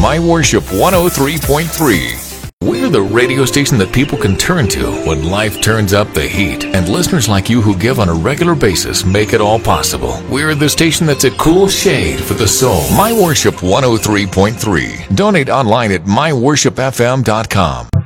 My Worship 103.3. We're the radio station that people can turn to when life turns up the heat, and listeners like you who give on a regular basis make it all possible. We're the station that's a cool shade for the soul. My Worship 103.3. Donate online at myworshipfm.com.